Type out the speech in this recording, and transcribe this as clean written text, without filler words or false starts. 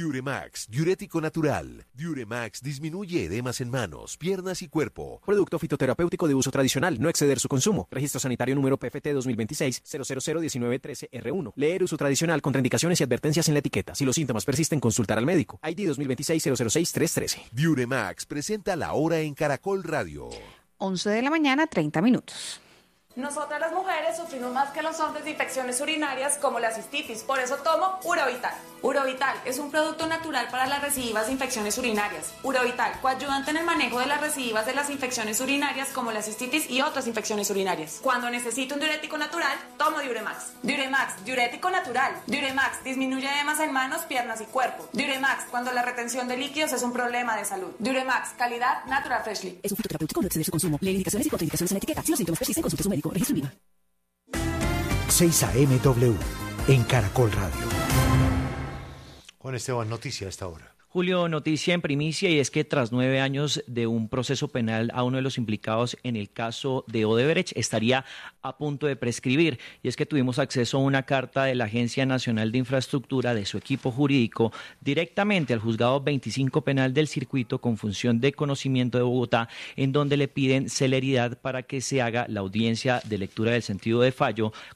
Diuremax, diurético natural. Diuremax disminuye edemas en manos, piernas y cuerpo. Producto fitoterapéutico de uso tradicional, no exceder su consumo. Registro sanitario número PFT 2026-0001913-R1. Leer uso tradicional, contraindicaciones y advertencias en la etiqueta. Si los síntomas persisten, consultar al médico. ID 2026-006-313. Diuremax presenta La Hora en Caracol Radio. 11 de la mañana, 30 minutos. Nosotras las mujeres sufrimos más que los hombres de infecciones urinarias como la cistitis, por eso tomo Urovital. Urovital es un producto natural para las recidivas de infecciones urinarias. Urovital, coayudante en el manejo de las recidivas de las infecciones urinarias como la cistitis y otras infecciones urinarias. Cuando necesito un diurético natural, tomo Diuremax. Diuremax, diurético natural. Diuremax, disminuye edemas en manos, piernas y cuerpo. Diuremax, cuando la retención de líquidos es un problema de salud. Diuremax, calidad Natural Freshly. Es un fitoterapéutico, no exceder su consumo. Lee indicaciones y contraindicaciones en la etiqueta. Si los síntomas persisten, consulte a su médico. Registro INVIMA. 6 AMW en Caracol Radio. Juan Esteban, noticia a esta hora. Julio, noticia en primicia, y es que tras 9 años de un proceso penal a uno de los implicados en el caso de Odebrecht estaría a punto de prescribir. Y es que tuvimos acceso a una carta de la Agencia Nacional de Infraestructura, de su equipo jurídico, directamente al Juzgado 25 Penal del Circuito con función de conocimiento de Bogotá, en donde le piden celeridad para que se haga la audiencia de lectura del sentido de fallo